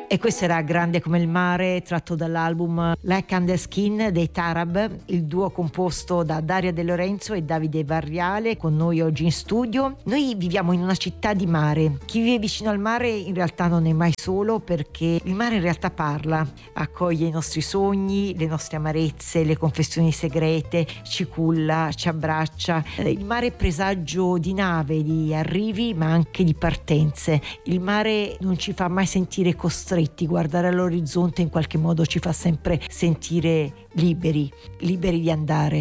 E questo era Grande come il mare, tratto dall'album Like Under Skin dei Tarab, il duo composto da Daria De Lorenzo e Davide Varriale, con noi oggi in studio. Noi viviamo in una città di mare. Chi vive vicino al mare in realtà non è mai solo, perché il mare in realtà parla, accoglie i nostri sogni, le nostre amarezze, le confessioni segrete, ci culla, ci abbraccia. Il mare è presagio di nave, di arrivi, ma anche di partenze. Il mare non ci fa mai sentire costretti, guardare all'orizzonte in qualche modo ci fa sempre sentire liberi di andare.